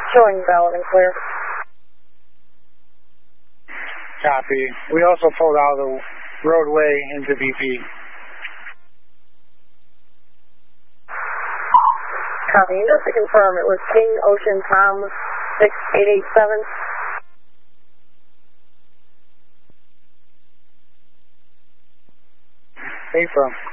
Showing valid and clear. Copy. We also pulled out of the roadway into BP. Copy. Just to confirm, it was King Ocean Tom 6887. Affirm.